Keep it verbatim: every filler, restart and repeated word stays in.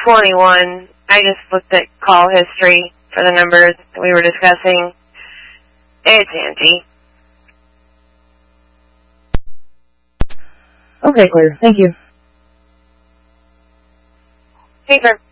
twenty-one. I just looked at call history for the numbers that we were discussing. It's Angie. Okay, clear. Thank you. Hey, sir.